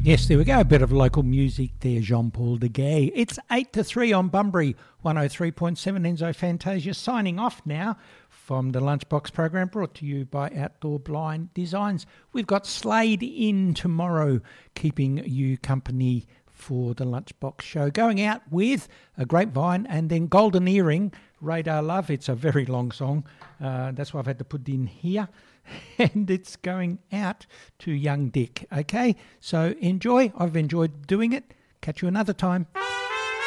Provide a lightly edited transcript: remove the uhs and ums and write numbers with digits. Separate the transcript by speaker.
Speaker 1: Yes, there we go. A bit of local music there, Jean-Paul Deguay. It's 8 to 3 on Bunbury, 103.7 Enzo Fantasia, signing off now from the Lunchbox program, brought to you by Outdoor Blind Designs. We've got Slade in tomorrow, keeping you company for the Lunchbox show. Going out with a Grapevine and then Golden Earring, Radar Love. It's a very long song. That's why I've had to put it in here. And it's going out to Young Dick. Okay, so enjoy. I've enjoyed doing it. Catch you another time.